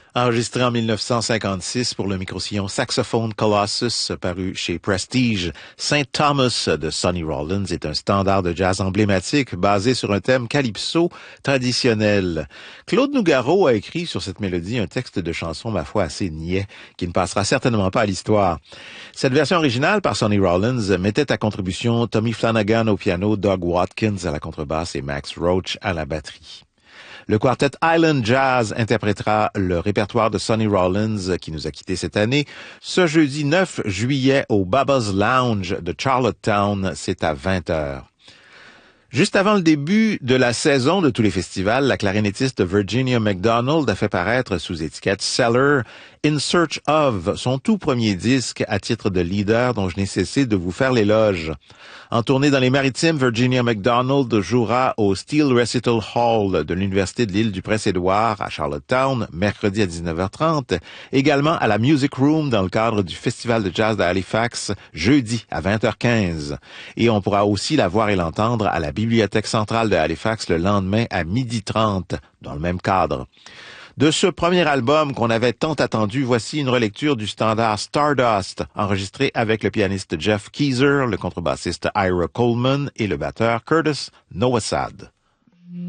Enregistré en 1956 pour le microsillon Saxophone Colossus, paru chez Prestige, Saint Thomas de Sonny Rollins est un standard de jazz emblématique basé sur un thème calypso traditionnel. Claude Nougaro a écrit sur cette mélodie un texte de chanson, ma foi, assez niais, qui ne passera certainement pas à l'histoire. Cette version originale par Sonny Rollins mettait à contribution Tommy Flanagan au piano, Doug Watkins à la contrebasse et Max Roach à la batterie. Le quartet Island Jazz interprétera le répertoire de Sonny Rollins qui nous a quittés cette année ce jeudi 9 juillet au Bubba's Lounge de Charlottetown. C'est à 20h. Juste avant le début de la saison de tous les festivals, la clarinettiste Virginia McDonald a fait paraître sous étiquette Cellar In Search Of, son tout premier disque à titre de leader dont je n'ai cessé de vous faire l'éloge. En tournée dans les Maritimes, Virginia McDonald jouera au Steel Recital Hall de l'Université de l'Île du Prince-Édouard à Charlottetown, mercredi à 19h30, également à la Music Room dans le cadre du Festival de Jazz de Halifax, jeudi à 20h15. Et on pourra aussi la voir et l'entendre à la Bibliothèque centrale de Halifax le lendemain à 12h30, dans le même cadre. De ce premier album qu'on avait tant attendu, voici une relecture du standard Stardust, enregistré avec le pianiste Jeff Keezer, le contrebassiste Ira Coleman et le batteur Curtis Nowasad.